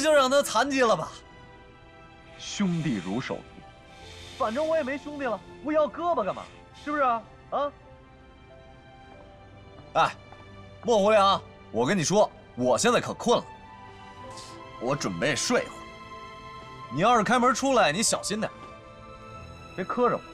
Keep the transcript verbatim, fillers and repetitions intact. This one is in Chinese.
就让他残疾了吧。 兄弟如手足， 反正我也没兄弟了，我要胳膊干嘛？是不是啊？啊！ 哎，莫胡良，我跟你说，我现在可困了，我准备睡会儿。你要是开门出来，你小心点， 别磕着我。